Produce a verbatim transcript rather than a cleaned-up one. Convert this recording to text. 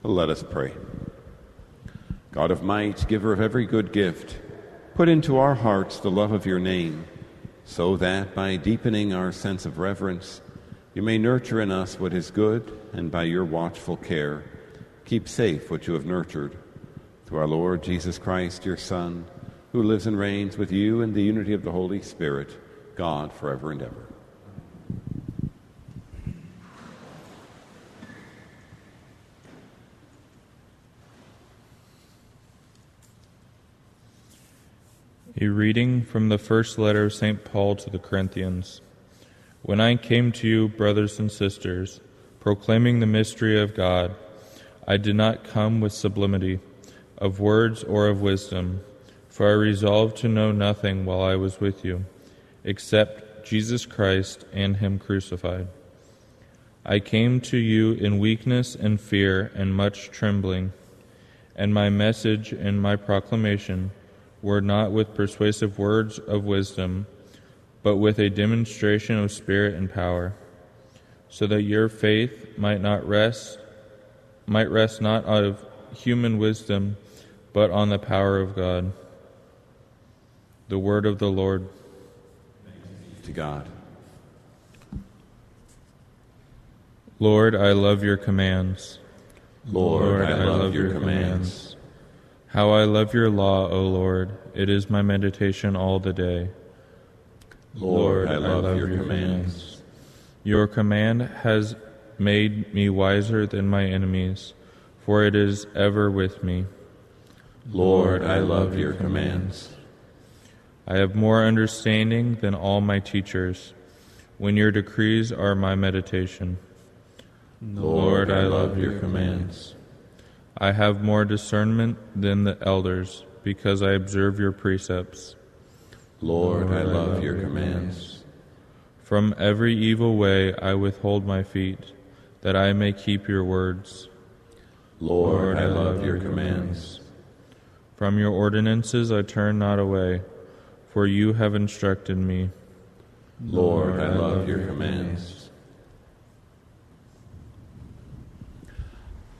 Let us pray. God of might, giver of every good gift, put into our hearts the love of your name, so that by deepening our sense of reverence, you may nurture in us what is good, and by your watchful care, keep safe what you have nurtured. Through our Lord Jesus Christ, your Son, who lives and reigns with you in the unity of the Holy Spirit, God, forever and ever. A reading from the first letter of Saint Paul to the Corinthians. When I came to you, brothers and sisters, proclaiming the mystery of God, I did not come with sublimity of words or of wisdom, for I resolved to know nothing while I was with you, except Jesus Christ and him crucified. I came to you in weakness and fear and much trembling, and my message and my proclamation were not with persuasive words of wisdom, but with a demonstration of spirit and power, so that your faith might not rest, might rest not out of human wisdom, but on the power of God. The word of the Lord. Thanks to God. Lord, I love your commands. Lord, I love your commands. How I love your law, O Lord. It is my meditation all the day. Lord, I love, I love your, your commands. commands. Your command has made me wiser than my enemies, for it is ever with me. Lord, I love your commands. I have more understanding than all my teachers, when your decrees are my meditation. Lord, I love your commands. I have more discernment than the elders, because I observe your precepts. Lord, I love your commands. From every evil way I withhold my feet, that I may keep your words. Lord, I love your commands. From your ordinances I turn not away, for you have instructed me. Lord, I love your commands.